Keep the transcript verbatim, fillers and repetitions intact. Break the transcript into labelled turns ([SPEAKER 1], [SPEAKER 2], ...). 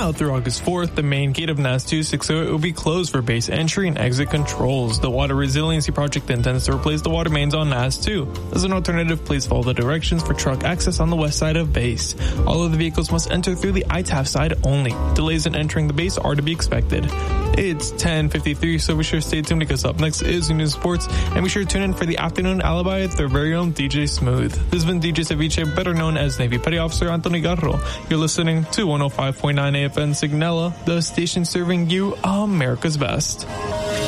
[SPEAKER 1] Now through August fourth, the main gate of N A S two six oh eight will be closed for base entry and exit controls. The Water Resiliency Project intends to replace the water mains on N A S two. As an alternative, please follow the directions for truck access on the west side of base. All of the vehicles must enter through the I T A F side only. Delays in entering the base are to be expected. It's ten fifty-three, so be sure to stay tuned because up next is News Sports, and be sure to tune in for the Afternoon Alibi with their very own D J Smooth. This has been D J Ceviche, better known as Navy Petty Officer Anthony Garro. You're listening to one oh five point nine A F M Signella, the station serving you America's best.